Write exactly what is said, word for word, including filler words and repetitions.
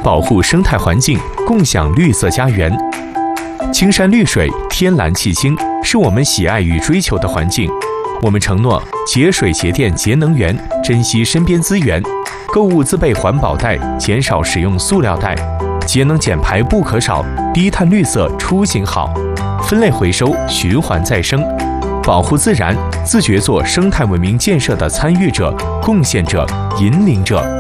保护生态环境，共享绿色家园。青山绿水，天蓝气清，是我们喜爱与追求的环境。我们承诺节水节电节能源，珍惜身边资源。购物自备环保袋，减少使用塑料袋。节能减排不可少，低碳绿色出行好。分类回收，循环再生。保护自然，自觉做生态文明建设的参与者、贡献者、引领者。